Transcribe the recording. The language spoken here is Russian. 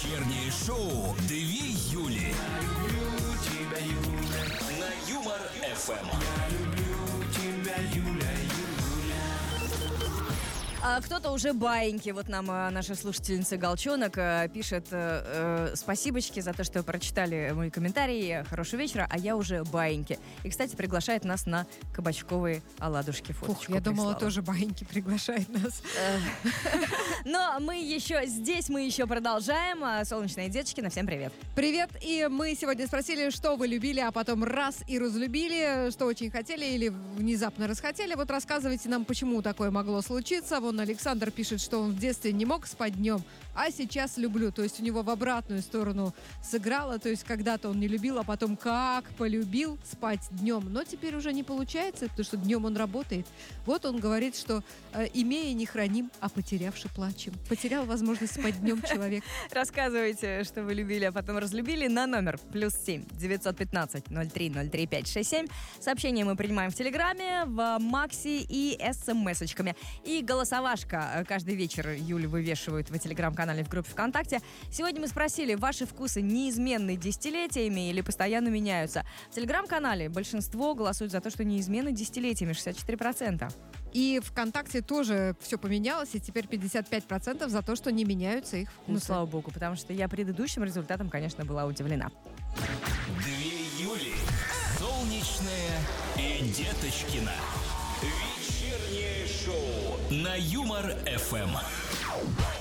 Вечернее шоу «Две Юли» на Юмор ФМ. Кто-то уже баиньки. Вот нам наша слушательница Галчонок пишет: спасибочки за то, что прочитали мой комментарий. Хорошего вечера, а я уже баиньки. И, кстати, приглашает нас на кабачковые оладушки. Фух, я думала, тоже баиньки приглашает нас. Но мы еще здесь, мы еще продолжаем. Солнечные деточки, всем привет. Привет, и мы сегодня спросили, что вы любили, а потом раз и разлюбили, что очень хотели или внезапно расхотели. Вот рассказывайте нам, почему такое могло случиться. Вон Александр пишет, что он в детстве не мог спать днем, а сейчас люблю. То есть у него в обратную сторону сыграло. То есть когда-то он не любил, а потом как полюбил спать днем. Но теперь уже не получается, потому что днем он работает. Вот он говорит, что имея не храним, а потерявши плачем. Потерял возможность спать днем человек. Рассказывайте, что вы любили, а потом разлюбили на номер +7 915 03 03 567. Сообщения мы принимаем в Телеграме, в Макси и СМС-очками. И голосовашка каждый вечер Юля вывешивает в Телеграм-канале в группе ВКонтакте. Сегодня мы спросили, ваши вкусы неизменны десятилетиями или постоянно меняются? В Телеграм-канале большинство голосует за то, что неизменны десятилетиями, 64%. И ВКонтакте тоже все поменялось, и теперь 55% за то, что не меняются их вкусы. Ну, слава богу, потому что я предыдущим результатом, конечно, была удивлена. Две Юли. Солнечная и Деточкина. Вечернее шоу на Юмор ФМ.